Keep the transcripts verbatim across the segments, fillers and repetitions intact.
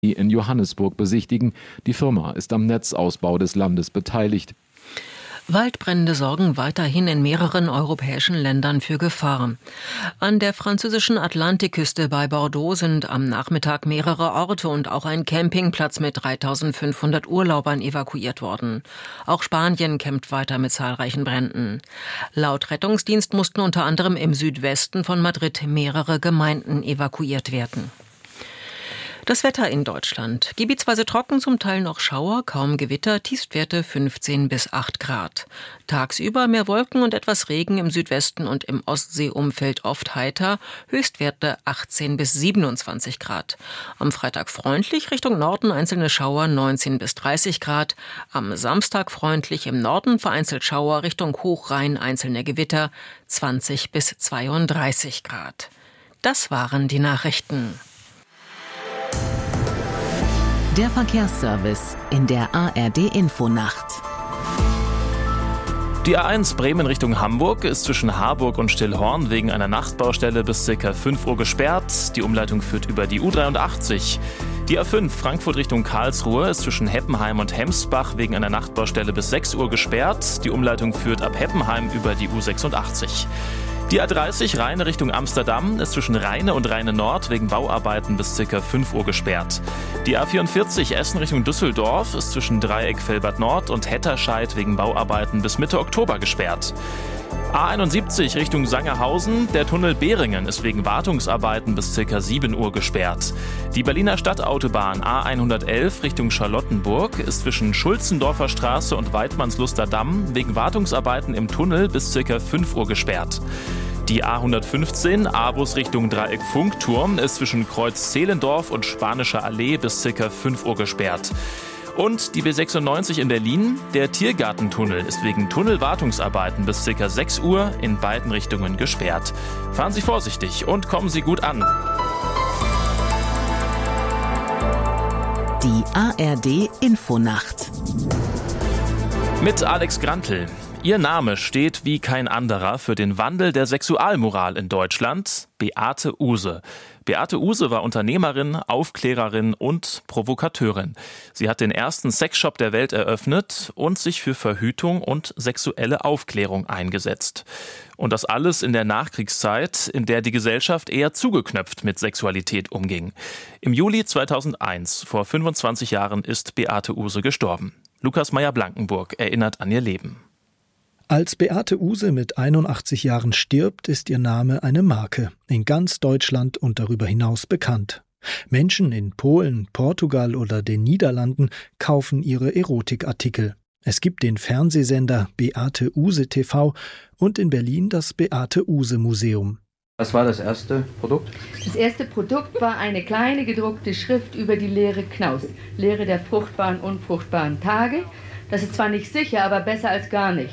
Juni in Johannesburg besichtigen. Die Firma ist am Netzausbau des Landes beteiligt. Waldbrände sorgen weiterhin in mehreren europäischen Ländern für Gefahr. An der französischen Atlantikküste bei Bordeaux sind am Nachmittag mehrere Orte und auch ein Campingplatz mit dreitausendfünfhundert Urlaubern evakuiert worden. Auch Spanien kämpft weiter mit zahlreichen Bränden. Laut Rettungsdienst mussten unter anderem im Südwesten von Madrid mehrere Gemeinden evakuiert werden. Das Wetter in Deutschland. Gebietsweise trocken, zum Teil noch Schauer, kaum Gewitter, Tiefstwerte fünfzehn bis acht Grad. Tagsüber mehr Wolken und etwas Regen im Südwesten und im Ostseeumfeld oft heiter, Höchstwerte achtzehn bis siebenundzwanzig Grad. Am Freitag freundlich, Richtung Norden einzelne Schauer neunzehn bis dreißig Grad. Am Samstag freundlich, im Norden vereinzelt Schauer, Richtung Hochrhein einzelne Gewitter, zwanzig bis zweiunddreißig Grad. Das waren die Nachrichten. Der Verkehrsservice in der A R D-Infonacht. Die A eins Bremen Richtung Hamburg ist zwischen Harburg und Stillhorn wegen einer Nachtbaustelle bis ca. fünf Uhr gesperrt. Die Umleitung führt über die U dreiundachtzig. Die A fünf Frankfurt Richtung Karlsruhe ist zwischen Heppenheim und Hemsbach wegen einer Nachtbaustelle bis sechs Uhr gesperrt. Die Umleitung führt ab Heppenheim über die U sechsundachtzig. Die A dreißig Rheine Richtung Amsterdam ist zwischen Rheine und Rheine Nord wegen Bauarbeiten bis ca. fünf Uhr gesperrt. Die A vierundvierzig Essen Richtung Düsseldorf ist zwischen Dreieck Velbert Nord und Hetterscheid wegen Bauarbeiten bis Mitte Oktober gesperrt. A einundsiebzig Richtung Sangerhausen, der Tunnel Beringen ist wegen Wartungsarbeiten bis ca. sieben Uhr gesperrt. Die Berliner Stadtautobahn A hundertelf Richtung Charlottenburg ist zwischen Schulzendorfer Straße und Weidmannsluster Damm wegen Wartungsarbeiten im Tunnel bis ca. fünf Uhr gesperrt. Die A hundertfünfzehn A-Bus Richtung Dreieck Funkturm ist zwischen Kreuz Zehlendorf und Spanischer Allee bis ca. fünf Uhr gesperrt. Und die B sechsundneunzig in Berlin, der Tiergartentunnel ist wegen Tunnelwartungsarbeiten bis ca. sechs Uhr in beiden Richtungen gesperrt. Fahren Sie vorsichtig und kommen Sie gut an. Die A R D-Infonacht. Mit Alex Grantl. Ihr Name steht wie kein anderer für den Wandel der Sexualmoral in Deutschland: Beate Uhse. Beate Uhse war Unternehmerin, Aufklärerin und Provokateurin. Sie hat den ersten Sexshop der Welt eröffnet und sich für Verhütung und sexuelle Aufklärung eingesetzt. Und das alles in der Nachkriegszeit, in der die Gesellschaft eher zugeknöpft mit Sexualität umging. Im Juli zweitausendeins, vor fünfundzwanzig Jahren, ist Beate Uhse gestorben. Lukas Meyer-Blankenburg erinnert an ihr Leben. Als Beate Uhse mit einundachtzig Jahren stirbt, ist ihr Name eine Marke, in ganz Deutschland und darüber hinaus bekannt. Menschen in Polen, Portugal oder den Niederlanden kaufen ihre Erotikartikel. Es gibt den Fernsehsender Beate Uhse T V und in Berlin das Beate Uhse Museum. Was war das erste Produkt? Das erste Produkt war eine kleine gedruckte Schrift über die Lehre Knaus, Lehre der fruchtbaren, unfruchtbaren Tage. Das ist zwar nicht sicher, aber besser als gar nichts.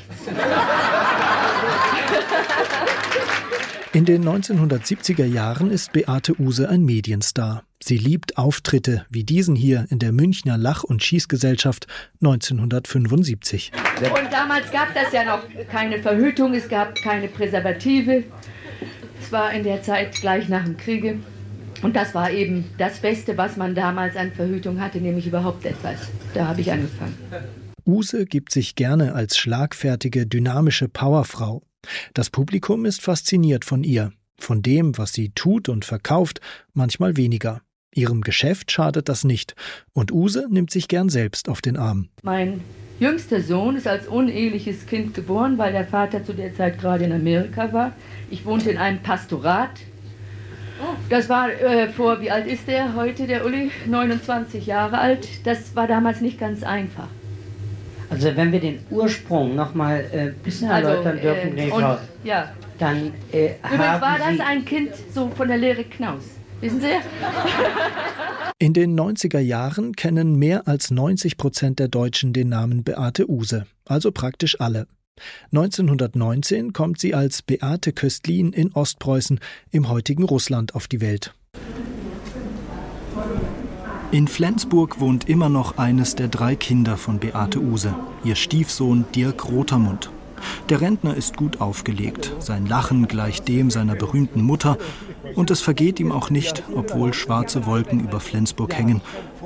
In den neunzehnhundertsiebziger Jahren ist Beate Uhse ein Medienstar. Sie liebt Auftritte wie diesen hier in der Münchner Lach- und Schießgesellschaft neunzehnhundertfünfundsiebzig. Und damals gab das ja noch keine Verhütung, es gab keine Präservative. Es war in der Zeit gleich nach dem Kriege. Und das war eben das Beste, was man damals an Verhütung hatte, nämlich überhaupt etwas. Da habe ich angefangen. Uhse gibt sich gerne als schlagfertige, dynamische Powerfrau. Das Publikum ist fasziniert von ihr. Von dem, was sie tut und verkauft, manchmal weniger. Ihrem Geschäft schadet das nicht. Und Uhse nimmt sich gern selbst auf den Arm. Mein jüngster Sohn ist als uneheliches Kind geboren, weil der Vater zu der Zeit gerade in Amerika war. Ich wohnte in einem Pastorat. Das war äh, vor, wie alt ist der heute, der Uli? neunundzwanzig Jahre alt. Das war damals nicht ganz einfach. Also wenn wir den Ursprung noch mal ein äh, bisschen also, erläutern dürfen, äh, und, ja. dann äh, Übrigens haben war das Sie ein Kind so von der Lehre Knaus. Wissen Sie? In den neunziger Jahren kennen mehr als neunzig Prozent der Deutschen den Namen Beate Uhse, also praktisch alle. neunzehnhundertneunzehn kommt sie als Beate Köstlin in Ostpreußen im heutigen Russland auf die Welt. In Flensburg wohnt immer noch eines der drei Kinder von Beate Uhse, ihr Stiefsohn Dirk Rotermund. Der Rentner ist gut aufgelegt, sein Lachen gleicht dem seiner berühmten Mutter und es vergeht ihm auch nicht, obwohl schwarze Wolken über Flensburg hängen,